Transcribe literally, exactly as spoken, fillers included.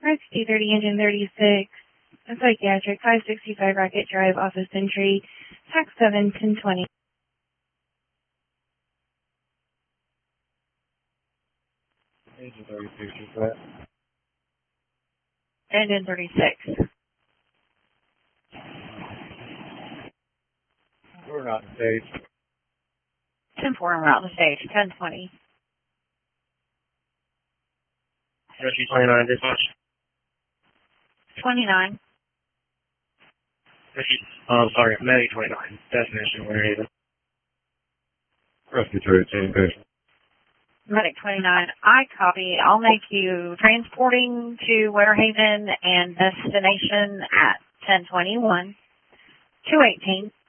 Rescue thirty, engine thirty-six, psychiatric, five sixty-five Rocket Drive, Office Entry, tax seven, ten twenty. Engine thirty-six, is that? Engine thirty-six. We're not in stage. ten four, we're out on the stage, ten twenty. Rescue twenty-nine, dispatch. twenty-nine. Rescue, um, sorry, Medic twenty-nine, destination, where is it? Rescue thirty-two, patient. Medic twenty-nine, I copy. I'll make you transporting to Winter Haven and destination at ten twenty-one, two eighteen.